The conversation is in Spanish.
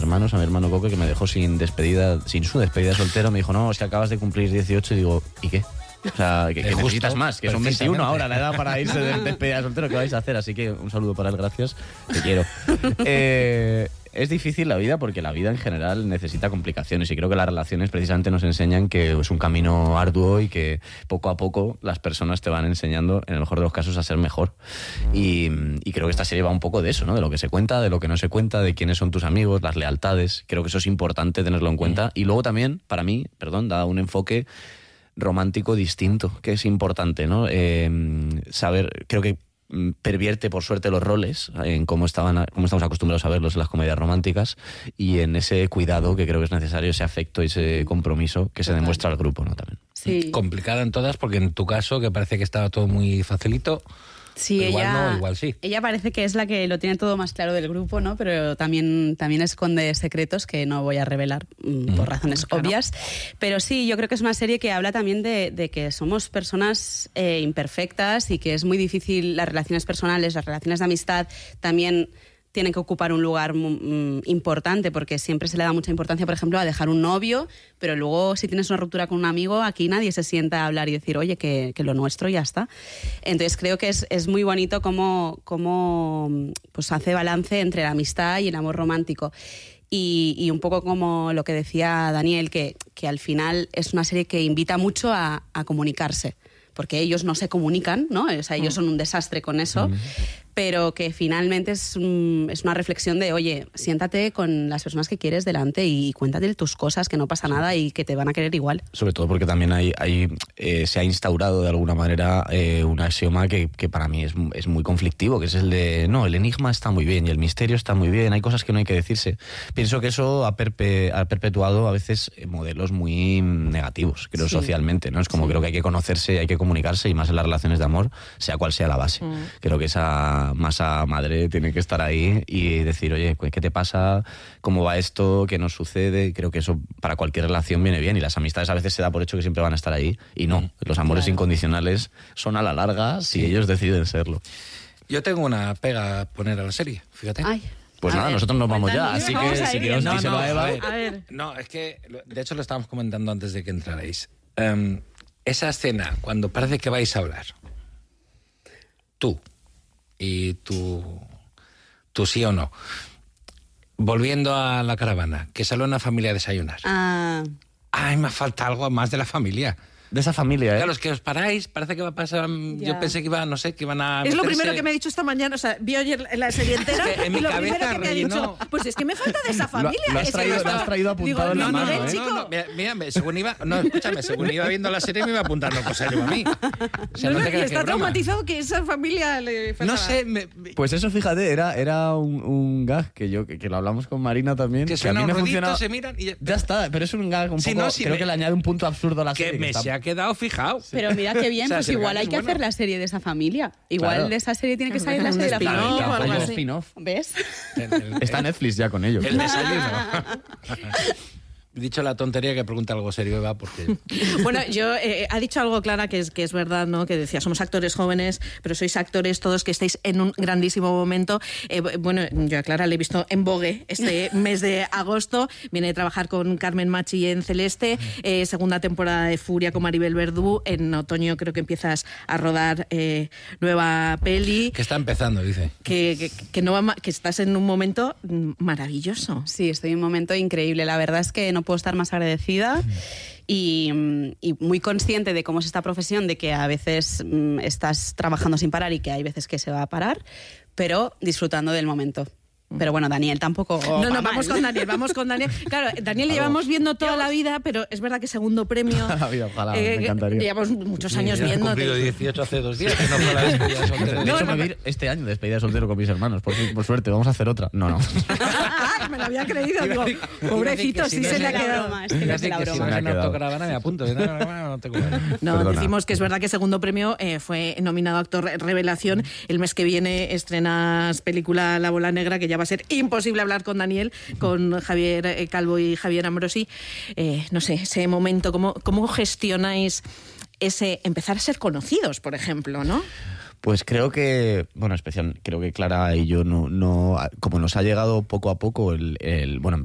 hermanos, a mi hermano Coque, que me dejó sin su despedida soltero. Me dijo, no, es que acabas de cumplir 18. Y digo, ¿y qué? O sea, que necesitas más, que son 21 ahora, la edad para irse de despedida soltero. ¿Qué vais a hacer? Así que un saludo para él, gracias. Te quiero. Es difícil la vida porque la vida en general necesita complicaciones y creo que las relaciones precisamente nos enseñan que es un camino arduo y que poco a poco las personas te van enseñando, en el mejor de los casos, a ser mejor. Y creo que esta serie va un poco de eso, ¿no? De lo que se cuenta, de lo que no se cuenta, de quiénes son tus amigos, las lealtades. Creo que eso es importante tenerlo en cuenta. Y luego también, para mí, da un enfoque romántico distinto, que es importante, ¿no? Creo que pervierte por suerte los roles en cómo estamos acostumbrados a verlos en las comedias románticas y en ese cuidado que creo que es necesario, ese afecto y ese compromiso que se demuestra al grupo, ¿no? También. Sí. Complicada en todas, porque en tu caso, que parece que estaba todo muy facilito. Sí, igual no, igual sí. Ella parece que es la que lo tiene todo más claro del grupo, ¿no? Pero también esconde secretos que no voy a revelar por razones obvias. Pero sí, yo creo que es una serie que habla también de que somos personas imperfectas y que es muy difícil las relaciones personales, las relaciones de amistad también tienen que ocupar un lugar importante, porque siempre se le da mucha importancia, por ejemplo, a dejar un novio, pero luego si tienes una ruptura con un amigo, aquí nadie se sienta a hablar y decir, oye, que lo nuestro ya está. Entonces creo que es muy bonito cómo pues hace balance entre la amistad y el amor romántico. Y un poco como lo que decía Daniel, que al final es una serie que invita mucho a comunicarse, porque ellos no se comunican, ¿no? O sea, ellos son un desastre con eso, pero que finalmente es una reflexión de, oye, siéntate con las personas que quieres delante y cuéntate tus cosas, que no pasa nada y que te van a querer igual. Sobre todo porque también se ha instaurado de alguna manera un axioma que para mí es muy conflictivo, que es el de, no, el enigma está muy bien y el misterio está muy bien, hay cosas que no hay que decirse. Pienso que eso ha perpetuado a veces modelos muy negativos, creo, socialmente, ¿no? Es como creo que hay que conocerse, hay que comunicarse, y más en las relaciones de amor, sea cual sea la base. Creo que esa masa madre tiene que estar ahí y decir, oye, ¿qué te pasa? ¿Cómo va esto? ¿Qué nos sucede? Creo que eso para cualquier relación viene bien, y las amistades a veces se da por hecho que siempre van a estar ahí, y no, los amores incondicionales son a la larga si ellos deciden serlo. Yo tengo una pega a poner a la serie, fíjate. Ay. Pues nada, nosotros nos vamos ya, así que si quieres díselo a Eva. A ver. No, es que de hecho lo estábamos comentando antes de que entrarais. Esa escena, cuando parece que vais a hablar, tú y tu sí o no, volviendo a la caravana, que sale una familia a desayunar. Ay, me falta algo más de la familia. De esa familia, ¿eh? Claro, es que os paráis, parece que va a pasar. Ya. Yo pensé que iban a. Es lo primero que me ha dicho esta mañana, o sea, vi ayer la serie entera Es que en mi y lo cabeza primero que me ha dicho, pues es que me falta de esa familia. Lo has traído apuntado en la mano, ¿eh? Chico. Mira, según iba viendo la serie me iba apuntando cosas yo a mí. O sea, no te y creas que está es broma. traumatizado que esa familia le faltaba. No sé, Pues eso, fíjate, era un gag que lo hablamos con Marina también. que a suena mí un me ruidito, funciona. se miran y Ya está, pero es un gag un Sí, poco. no, sí, creo que le añade un punto absurdo a la serie. que me se ha quedado fijado. Pero mira qué bien, O sea, pues si el igual gag hay es que bueno. hacer la serie de esa familia. Igual Claro. de esa serie tiene que salir la serie de la spin-off familia. o algo así. Spin-off. ¿Ves? Está Netflix ya con ellos. El desayuno. Dicho la tontería, que pregunta algo serio, Eva, porque... Bueno, yo ha dicho algo, Clara, que es verdad, ¿no? Que decía, somos actores jóvenes, pero sois actores todos que estáis en un grandísimo momento. Bueno, yo a Clara le he visto en Vogue este mes de agosto. Viene de trabajar con Carmen Machi en Celeste, segunda temporada de Furia con Maribel Verdú. En otoño creo que empiezas a rodar nueva peli. Que está empezando, dice. Que estás en un momento maravilloso. Sí, estoy en un momento increíble. La verdad es que no puedo estar más agradecida y muy consciente de cómo es esta profesión, de que a veces estás trabajando sin parar y que hay veces que se va a parar, pero disfrutando del momento. Pero bueno, Daniel tampoco... No, vamos con Daniel. Claro, Daniel llevamos viendo toda la vida, pero es verdad que segundo premio... La vida, ojalá, me encantaría. Llevamos muchos años He viendo. cumplido 18 hace 2 días, que no fue la despedida de soltero. De hecho, me voy a ir este año de despedida de soltero con mis hermanos. Por suerte, vamos a hacer otra. No. Me lo había creído, digo, pobrecito, que sí si no se es le ha la quedado. broma, es que no es la Que si broma. no es en Me ha quedado. autocaravana me apunto. No tengo nada. No, Perdona. decimos que es verdad que segundo premio fue nominado Actor Revelación. El mes que viene estrenas película La Bola Negra, que ya va a ser imposible hablar con Daniel, con Javier Calvo y Javier Ambrosi. No sé, ese momento, ¿cómo gestionáis ese empezar a ser conocidos, por ejemplo, ¿no? Pues creo que, creo que Clara y yo no como nos ha llegado poco a poco bueno,